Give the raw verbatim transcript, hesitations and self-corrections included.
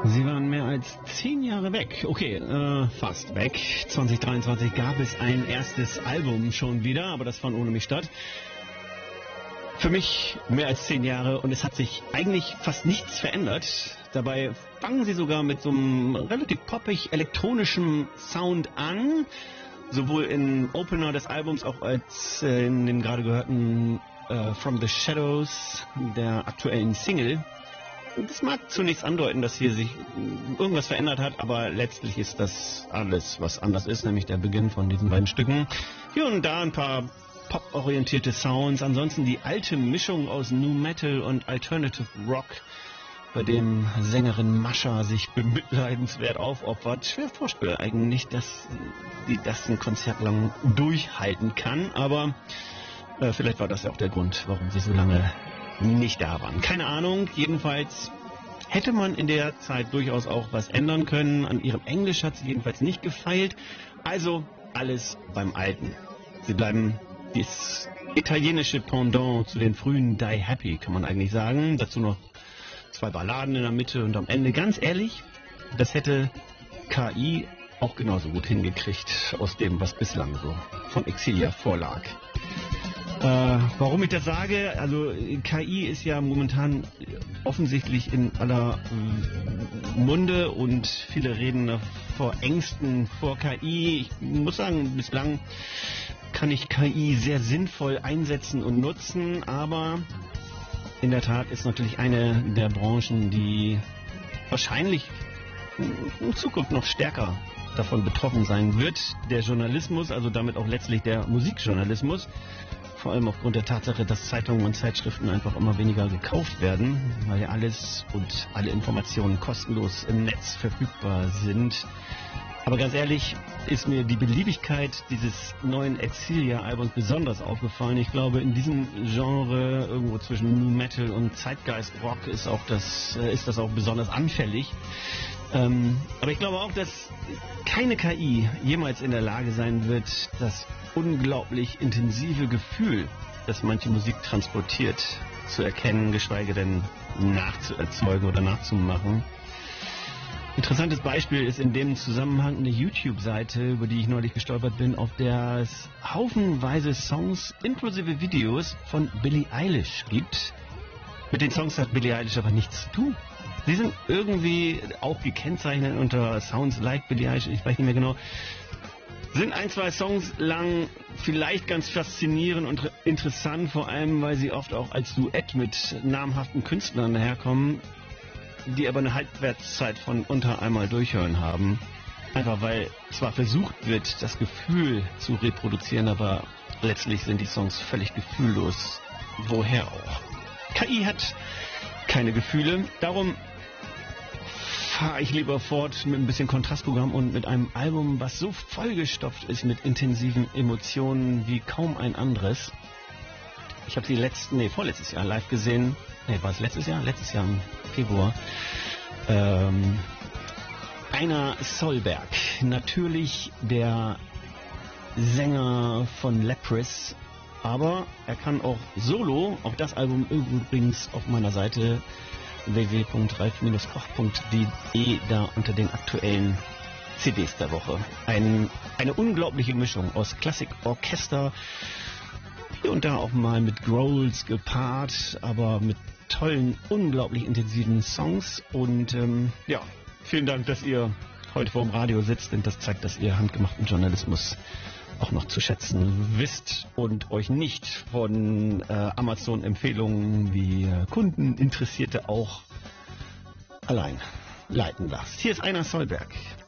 Sie waren mehr als zehn Jahre weg. Okay, äh, fast weg. zwanzig dreiundzwanzig gab es ein erstes Album schon wieder, aber das fand ohne mich statt. Für mich mehr als zehn Jahre und es hat sich eigentlich fast nichts verändert. Dabei fangen sie sogar mit so einem relativ poppig elektronischen Sound an. Sowohl im Opener des Albums auch als äh, in dem gerade gehörten äh, From the Shadows, der aktuellen Single. Das mag zunächst andeuten, dass hier sich irgendwas verändert hat, aber letztlich ist das alles, was anders ist, nämlich der Beginn von diesen beiden Stücken. Hier und da ein paar pop-orientierte Sounds, ansonsten die alte Mischung aus Nu Metal und Alternative Rock, bei dem Sängerin Mascha sich bemitleidenswert aufopfert. Schwer vorstellbar eigentlich, dass sie das ein Konzert lang durchhalten kann, aber äh, vielleicht war das ja auch der Grund, warum sie so lange nicht da waren. Keine Ahnung, jedenfalls hätte man in der Zeit durchaus auch was ändern können. An ihrem Englisch hat sie jedenfalls nicht gefeilt. Also alles beim Alten. Sie bleiben das italienische Pendant zu den frühen Die Happy, kann man eigentlich sagen. Dazu noch zwei Balladen in der Mitte und am Ende. Ganz ehrlich, das hätte K I auch genauso gut hingekriegt aus dem, was bislang so von Exilia vorlag. Äh, warum ich das sage, also K I ist ja momentan offensichtlich in aller äh, Munde und viele reden vor Ängsten vor K I. Ich muss sagen, bislang kann ich K I sehr sinnvoll einsetzen und nutzen, aber in der Tat ist natürlich eine der Branchen, die wahrscheinlich in Zukunft noch stärker davon betroffen sein wird. Der Journalismus, also damit auch letztlich der Musikjournalismus. Vor allem aufgrund der Tatsache, dass Zeitungen und Zeitschriften einfach immer weniger gekauft werden, weil ja alles und alle Informationen kostenlos im Netz verfügbar sind. Aber ganz ehrlich, ist mir die Beliebigkeit dieses neuen Exilia-Albums besonders aufgefallen. Ich glaube, in diesem Genre, irgendwo zwischen Nu Metal und Zeitgeist-Rock, ist, auch das, ist das auch besonders anfällig. Ähm, aber ich glaube auch, dass keine K I jemals in der Lage sein wird, das unglaublich intensive Gefühl, das manche Musik transportiert, zu erkennen, geschweige denn nachzuerzeugen oder nachzumachen. Interessantes Beispiel ist in dem Zusammenhang eine YouTube-Seite, über die ich neulich gestolpert bin, auf der es haufenweise Songs inklusive Videos von Billie Eilish gibt. Mit den Songs hat Billie Eilish aber nichts zu tun. Sie sind irgendwie auch gekennzeichnet unter Sounds Like Billie Eilish, ich weiß nicht mehr genau. Sind ein, zwei Songs lang vielleicht ganz faszinierend und interessant, vor allem, weil sie oft auch als Duett mit namhaften Künstlern daherkommen, die aber eine Halbwertszeit von unter einmal durchhören haben. Einfach weil zwar versucht wird, das Gefühl zu reproduzieren, aber letztlich sind die Songs völlig gefühllos. Woher auch? K I hat keine Gefühle, darum fahre ich lieber fort mit ein bisschen Kontrastprogramm und mit einem Album, was so vollgestopft ist mit intensiven Emotionen wie kaum ein anderes. Ich habe sie letzten, nee, vorletztes Jahr live gesehen. Nee, war es letztes Jahr? Letztes Jahr im Februar. Ähm, Einar Solberg, natürlich der Sänger von Leprous, aber er kann auch solo, auch das Album übrigens auf meiner Seite w w w punkt ralf koch punkt d e, da unter den aktuellen C Ds der Woche. Ein, eine unglaubliche Mischung aus Klassik, Orchester, hier und da auch mal mit Growls gepaart, aber mit tollen, unglaublich intensiven Songs. Und ähm, ja, vielen Dank, dass ihr heute vor dem Radio sitzt, denn das zeigt, dass ihr handgemachten Journalismus auch noch zu schätzen wisst und euch nicht von äh, Amazon-Empfehlungen wie äh, Kundeninteressierte auch allein leiten lasst. Hier ist Einar Solberg.